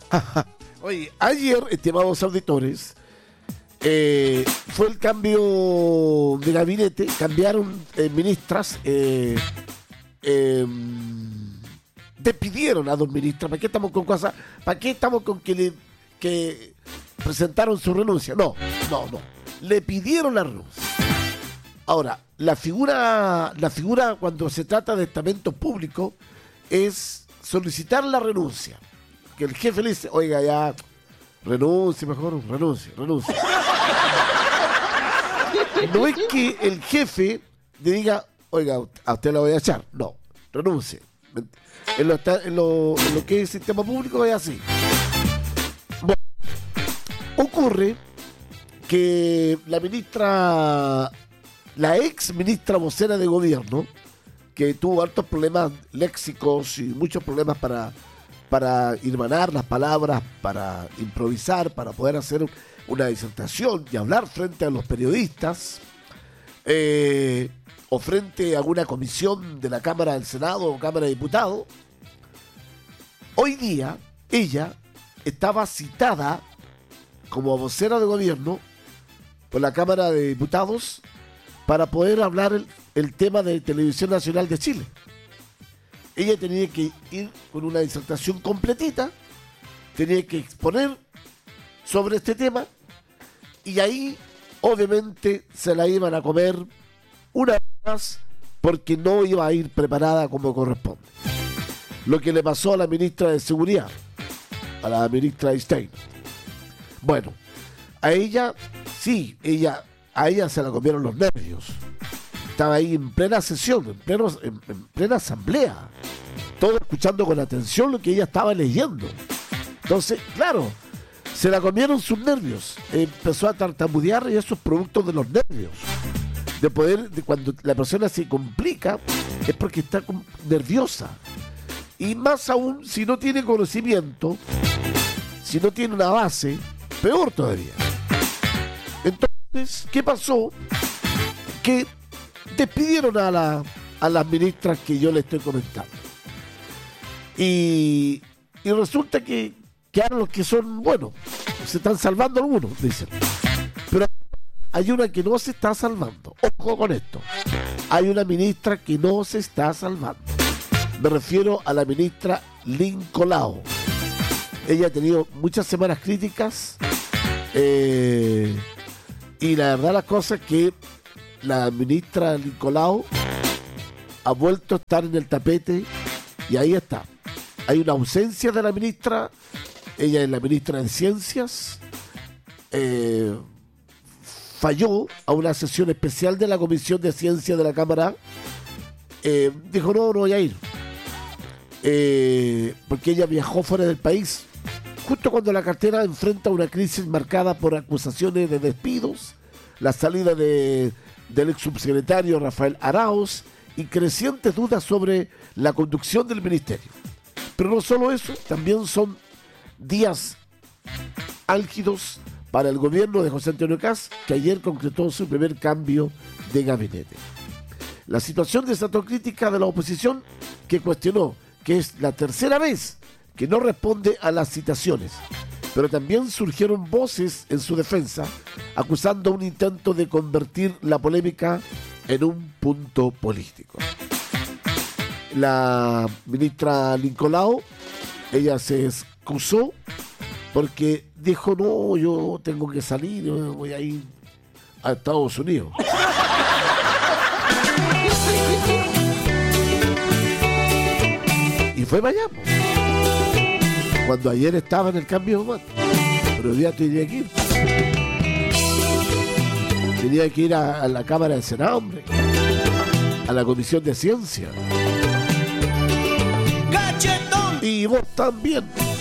Oye, ayer, estimados auditores, fue el cambio de gabinete, cambiaron ministras, despidieron a dos ministras. ¿Para qué estamos con cosas? ¿Para qué estamos con que presentaron su renuncia? No. Le pidieron la renuncia. Ahora, la figura cuando se trata de estamentos públicos es solicitar la renuncia. Que el jefe le dice, oiga, ya, renuncie mejor, renuncie. No es que el jefe le diga, oiga, a usted la voy a echar. No, renuncie. En lo que es el sistema público es así. Bueno, ocurre que la ex ministra vocera de gobierno, que tuvo hartos problemas léxicos y muchos problemas para hirmanar las palabras, para improvisar, para poder hacer una disertación y hablar frente a los periodistas, o frente a alguna comisión de la Cámara del Senado o Cámara de Diputados. Hoy día ella estaba citada como vocera de gobierno por la Cámara de Diputados para poder hablar el tema de Televisión Nacional de Chile. Ella tenía que ir con una disertación completita, tenía que exponer sobre este tema, y ahí obviamente se la iban a comer una vez más porque no iba a ir preparada como corresponde. Lo que le pasó a la ministra de Seguridad, a la ministra Stein. Bueno, a ella se la comieron los nervios. Estaba ahí en plena sesión, en plena asamblea, todo escuchando con atención lo que ella estaba leyendo. Entonces, claro, se la comieron sus nervios. Empezó a tartamudear, y eso es producto de los nervios. De cuando la persona se complica, es porque está nerviosa. Y más aún, si no tiene conocimiento, si no tiene una base, peor todavía. Entonces, ¿qué pasó? Que despidieron a las ministras que yo le estoy comentando. Y resulta que quedaron los que son buenos. Se están salvando algunos, dicen. Pero hay una que no se está salvando. Ojo con esto. Hay una ministra que no se está salvando. Me refiero a la ministra Lynn Colau. Ella ha tenido muchas semanas críticas. Y la verdad, las cosas que la ministra Lynn Colau ha vuelto a estar en el tapete, y ahí está. Hay una ausencia de la ministra. Ella es la ministra de Ciencias. Falló a una sesión especial de la Comisión de Ciencia de la Cámara. Dijo, no voy a ir. Porque ella viajó fuera del país, justo cuando la cartera enfrenta una crisis marcada por acusaciones de despidos, la salida del ex subsecretario Rafael Arauz y crecientes dudas sobre la conducción del ministerio. Pero no solo eso, también son días álgidos para el gobierno de José Antonio Kast, que ayer concretó su primer cambio de gabinete. La situación desató crítica de la oposición, que cuestionó que es la tercera vez que no responde a las citaciones, pero también surgieron voces en su defensa, acusando un intento de convertir la polémica en un punto político. La ministra Lynn Colau, ella se excusó porque dijo, no, yo tengo que salir, yo voy a ir a Estados Unidos. Y fue para allá, cuando ayer estaba en el cambio de mando. Pero hoy día tenía que ir. Tenía que ir a la Cámara del Senado, hombre. A la Comisión de Ciencia. ¡Cachetón! Y vos también.